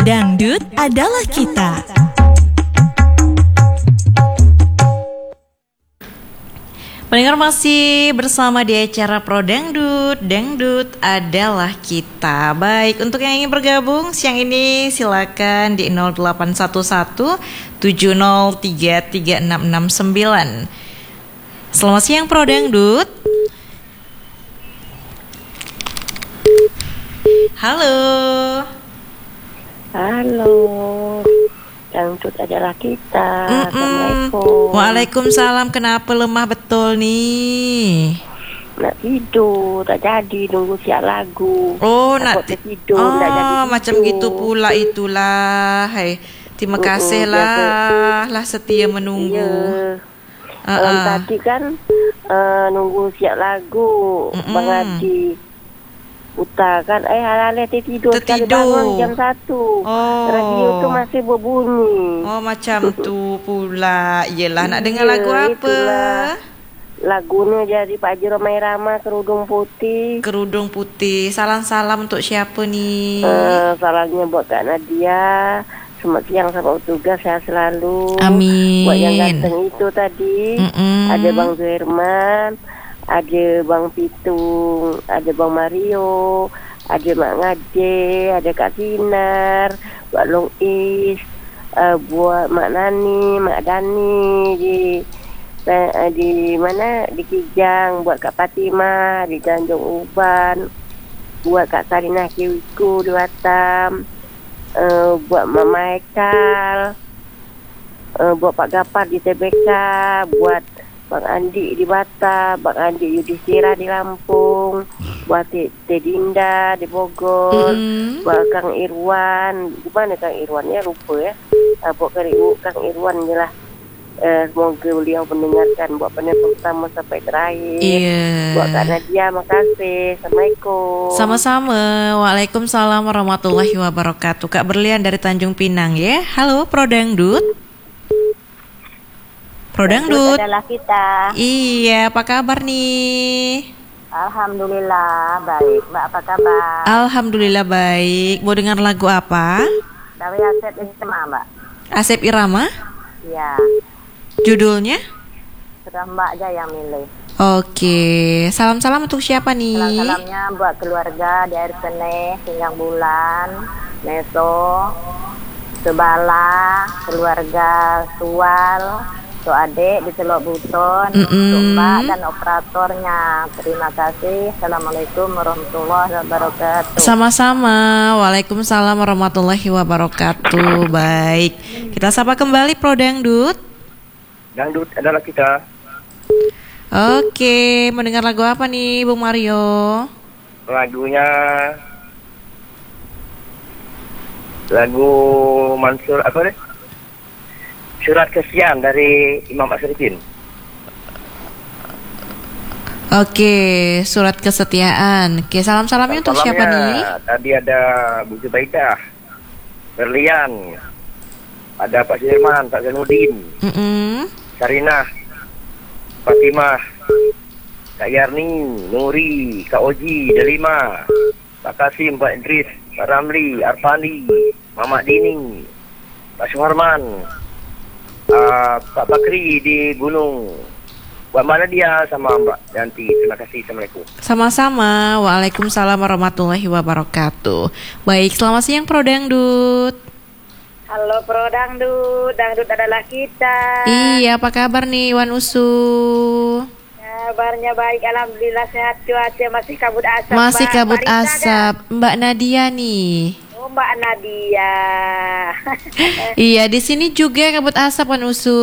Dangdut adalah kita. Pendengar masih bersama di acara Pro Dangdut. Dangdut adalah kita. Baik, untuk yang ingin bergabung siang ini silakan di 0811 703 3669. Selamat siang Pro Dangdut. Halo. Halo, dangdut adalah kita. Assalamualaikum. Waalaikumsalam. Kenapa lemah betul nih? Nak tidur, tak jadi nunggu siap lagu. Oh, nak tidur, tak jadi tidur. Macam gitu pula itulah. Hai, terima kasih lah setia menunggu. Iya. Tadi kan nunggu siap lagu, Bang Adi. Kan halal tidur sekali bangun jam 1. Radio tu masih berbunyi. Oh, macam tu pula. Yelah, nak dengar lagu apa? Itulah. Lagunya jadi Pak Haji Romai Rama, Kerudung Putih. Kerudung Putih. Salam-salam untuk siapa nih? Salamnya buat Kak Nadia. Selamat siang sama tugas, sehat selalu. Amin. Buat yang ganteng itu tadi, ada Bang Zuherman, ada Bang Pitung, ada Bang Mario, ada Mak Ngade, ada Kak Sinar, buat Long Is, buat Mak Nani, Mak Dani di mana, di Kijang, buat Kak Fatimah di Tanjung Uban, buat Kak Sarinah Kiwiku di Batam, buat Mama Ekal, buat Pak Gapar di TBK, buat Bang Andi di Batam, Bang Andi Yudhistira di Lampung, buat Teh Dinda di Bogor, buat Kang Irwan. Gimana Kang Irwannya lupa ya. Buat Kang Irwan je lah. Semoga beliau mendengarkan buat pendengar pertama sampai terakhir. Buat Kak Nadia, makasih. Assalamualaikum. Sama-sama. Waalaikumsalam warahmatullahi wabarakatuh. Kak Berlian dari Tanjung Pinang ya. Halo Pro Dangdut. Pro Dangdut adalah kita. Iya, apa kabar nih? Alhamdulillah baik. Mbak apa kabar? Alhamdulillah baik. Mau dengar lagu apa? Dari Asep Irama, Mbak. Asep Irama? Iya. Judulnya? Sudah Mbak aja yang milih. Oke. Salam-salam untuk siapa nih? Salam-salamnya buat keluarga di Air Sene, Singgang Bulan, Meso, Sebala, keluarga Sual, untuk adik di Teluk Buton, untuk Mbak dan operatornya. Terima kasih. Assalamualaikum warahmatullahi wabarakatuh. Sama-sama. Waalaikumsalam warahmatullahi wabarakatuh. Baik, kita sapa kembali Pro Dangdut. Dangdut adalah kita. Oke, mendengar lagu apa nih Bung Mario? Lagunya lagu Mansur apa deh? Surat Kesian dari Imam Asriddin. Oke, Surat Kesetiaan. Oke, salam-salamnya untuk siapa nih? Tadi ada Bu Zubaidah, Berlian, ada Pak Sudirman, Pak Zainuddin, Sarinah, Fatimah, Kak Yarni, Nuri, Kak Oji, Delima, Pak Kasim, Pak Idris, Pak Ramli, Arfani, Mamak Dini, Pak Suharman, Pak Bakri di Gunung. Buat mana dia sama Mbak Yanti. Terima kasih. Assalamualaikum. Sama-sama. Waalaikumsalam warahmatullahi wabarakatuh. Baik, selamat siang Pro Dangdut. Halo Pro Dangdut. Dangdut adalah kita. Iya, apa kabar nih Wan Usu? Kabarnya baik, alhamdulillah sehat. Cuaca masih kabut asap. Masih kabut Mbak asap. Mbak Nadia nih. Oh, Mbak Nadia. Iya, di sini juga kabut asap Wan Usu.